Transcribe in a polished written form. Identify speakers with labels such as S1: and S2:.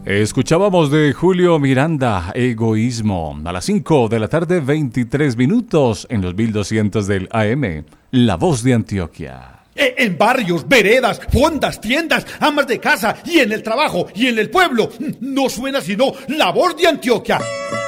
S1: Escuchábamos de Julio Miranda, Egoísmo, a las 5 de la tarde, 23 minutos en los 1200 del AM, La Voz de Antioquia.
S2: En barrios, veredas, fondas, tiendas, amas de casa y en el trabajo y en el pueblo, no suena sino La Voz de Antioquia.